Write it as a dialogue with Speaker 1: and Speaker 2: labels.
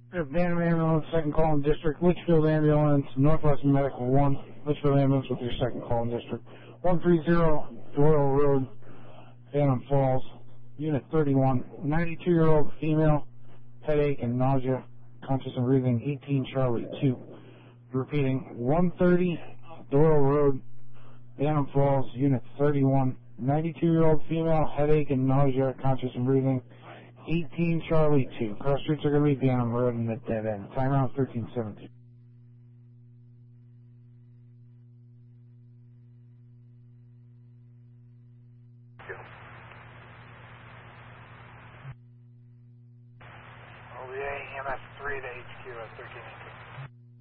Speaker 1: Bantam Ambulance, second call in district. Litchfield Ambulance, Northwestern Medical 1. Litchfield Ambulance with your second call in district. 130 Doyle Road, Bantam Falls, Unit 31. 92-year-old female, headache and nausea, conscious and breathing, 18 Charlie 2. Repeating, 130 Doyle Road, Bantam Falls, Unit 31. 92-year-old female, headache and nausea, conscious and breathing, 18 Charlie 2. Cross streets are going to be Bantam Road and the dead end. Time around 13:17.
Speaker 2: OBA EMS 3 to HQ at 13:18.